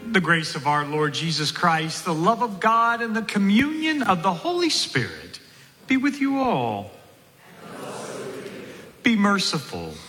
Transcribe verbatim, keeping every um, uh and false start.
The grace of our Lord Jesus Christ, the love of God, and the communion of the Holy Spirit be with you all. Be merciful.